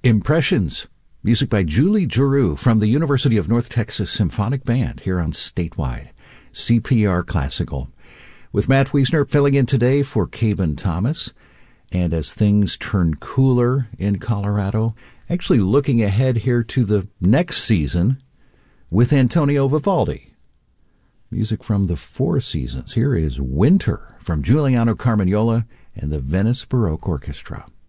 Impressions, music by Julie Giroux from the University of North Texas Symphonic Band here on Statewide, CPR Classical. With Matt Wiesner filling in today for Caben Thomas. And as things turn cooler in Colorado, actually looking ahead here to the next season with Antonio Vivaldi. Music from the Four Seasons. Here is Winter from Giuliano Carmagnola and the Venice Baroque Orchestra.